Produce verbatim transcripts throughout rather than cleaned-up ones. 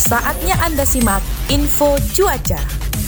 Saatnya Anda simak info cuaca.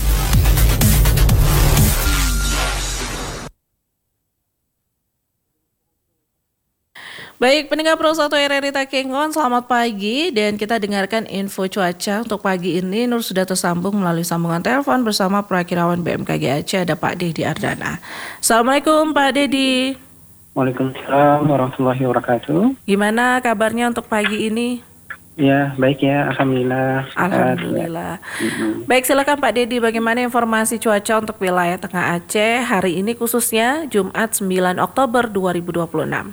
Baik, pendengar Pro satu R R I Takengon, selamat pagi dan kita dengarkan info cuaca untuk pagi ini. Nur sudah tersambung melalui sambungan telepon bersama Perakirawan B M K G Aceh, ada Pak Dedi Ardana. Assalamualaikum Pak Dedi. Waalaikumsalam warahmatullahi wabarakatuh. Gimana kabarnya untuk pagi ini? Ya, baik ya, Alhamdulillah. Alhamdulillah. Ya. Baik, silakan Pak Dedi, bagaimana informasi cuaca untuk wilayah Tengah Aceh hari ini khususnya Jumat sembilan Oktober dua ribu dua puluh enam?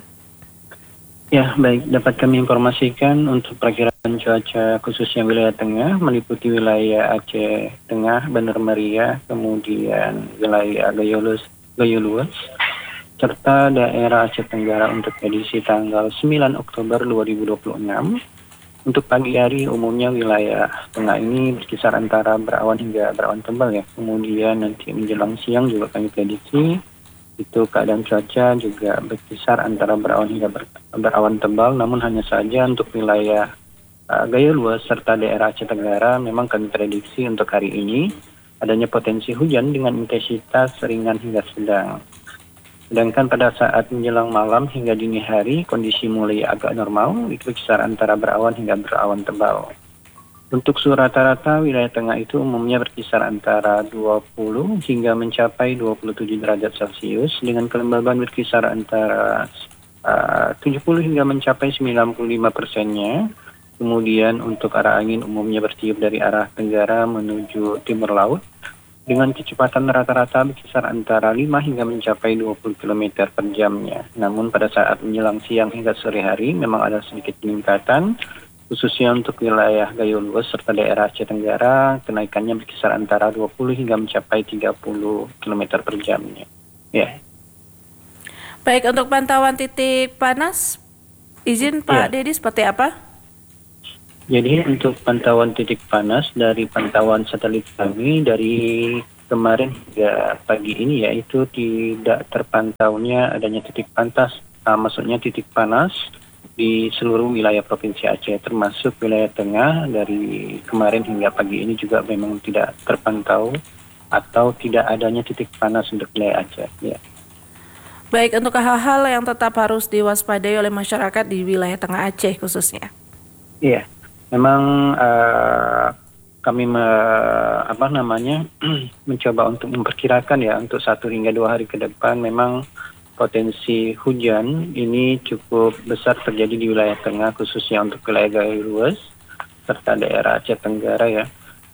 Ya, baik. Dapat kami informasikan untuk perakiraan cuaca khususnya wilayah tengah, meliputi wilayah Aceh Tengah, Bener Meriah, kemudian wilayah Gayolus, Gayoluas, serta daerah Aceh Tenggara untuk edisi tanggal sembilan Oktober dua ribu dua puluh enam. Untuk pagi hari umumnya wilayah tengah ini berkisar antara berawan hingga berawan tebal ya. Kemudian nanti menjelang siang juga kami prediksi itu keadaan cuaca juga berkisar antara berawan hingga ber, berawan tebal, namun hanya saja untuk wilayah uh, Gayoluas serta daerah Aceh Tenggara memang kami prediksi untuk hari ini adanya potensi hujan dengan intensitas ringan hingga sedang. Sedangkan pada saat menjelang malam hingga dini hari kondisi mulai agak normal, itu berkisar antara berawan hingga berawan tebal. Untuk suhu rata-rata wilayah tengah itu umumnya berkisar antara dua puluh hingga mencapai dua puluh tujuh derajat Celcius dengan kelembaban berkisar antara uh, tujuh puluh hingga mencapai sembilan puluh lima persennya. Kemudian untuk arah angin umumnya bertiup dari arah tenggara menuju timur laut dengan kecepatan rata-rata berkisar antara lima hingga mencapai dua puluh kilometer per jamnya. Namun pada saat menjelang siang hingga sore hari memang ada sedikit peningkatan, khususnya untuk wilayah Gayoluas serta daerah Aceh Tenggara, kenaikannya berkisar antara dua puluh hingga mencapai tiga puluh kilometer per jamnya. Ya. Baik, untuk pantauan titik panas, izin Pak ya. Dedi seperti apa? Jadi untuk pantauan titik panas dari pantauan satelit kami dari kemarin hingga pagi ini yaitu tidak terpantaunya adanya titik panas, uh, maksudnya titik panas di seluruh wilayah Provinsi Aceh, termasuk wilayah tengah. Dari kemarin hingga pagi ini juga memang tidak terpantau atau tidak adanya titik panas untuk wilayah Aceh. Ya. Baik, untuk hal-hal yang tetap harus diwaspadai oleh masyarakat di wilayah Tengah Aceh khususnya. Iya, memang uh, kami me, apa namanya mencoba untuk memperkirakan ya untuk satu hingga dua hari ke depan memang potensi hujan ini cukup besar terjadi di wilayah tengah khususnya untuk wilayah Gayoluas serta daerah Aceh Tenggara ya.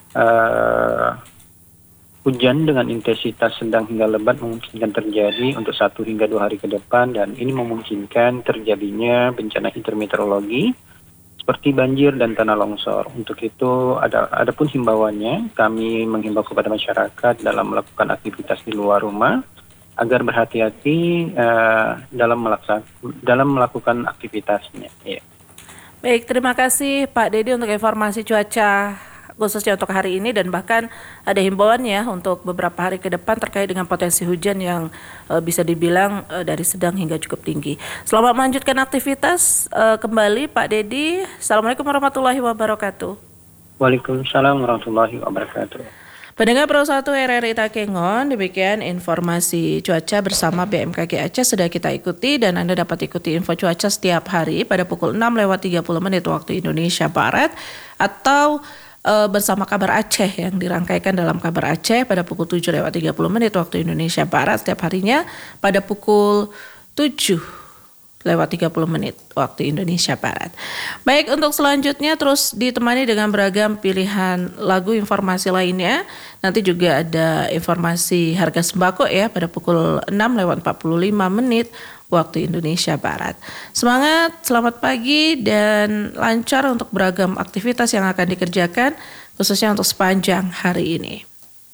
Uh, hujan dengan intensitas sedang hingga lebat memungkinkan terjadi untuk satu hingga dua hari ke depan dan ini memungkinkan terjadinya bencana hidrometeorologi seperti banjir dan tanah longsor. Untuk itu ada adapun himbauannya kami menghimbau kepada masyarakat dalam melakukan aktivitas di luar rumah agar berhati-hati uh, dalam melaksan dalam melakukan aktivitasnya. Ya. Baik, terima kasih Pak Dedi untuk informasi cuaca khususnya untuk hari ini dan bahkan ada himbauan ya untuk beberapa hari ke depan terkait dengan potensi hujan yang uh, bisa dibilang uh, dari sedang hingga cukup tinggi. Selamat melanjutkan aktivitas uh, kembali Pak Dedi. Assalamualaikum warahmatullahi wabarakatuh. Waalaikumsalam warahmatullahi wabarakatuh. Pendengar Pro satu R R I Takengon, demikian informasi cuaca bersama B M K G Aceh sudah kita ikuti dan Anda dapat ikuti info cuaca setiap hari pada pukul enam lewat tiga puluh menit waktu Indonesia Barat atau e, bersama Kabar Aceh yang dirangkaikan dalam Kabar Aceh pada pukul tujuh lewat tiga puluh menit waktu Indonesia Barat setiap harinya pada pukul tujuh lewat tiga puluh menit waktu Indonesia Barat. Baik, untuk selanjutnya terus ditemani dengan beragam pilihan lagu informasi lainnya. Nanti juga ada informasi harga sembako ya pada pukul enam lewat empat puluh lima menit waktu Indonesia Barat. Semangat, selamat pagi dan lancar untuk beragam aktivitas yang akan dikerjakan khususnya untuk sepanjang hari ini.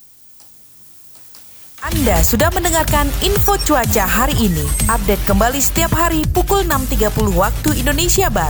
Anda sudah mendengarkan info cuaca hari ini. Update kembali setiap hari pukul enam tiga puluh waktu Indonesia Barat.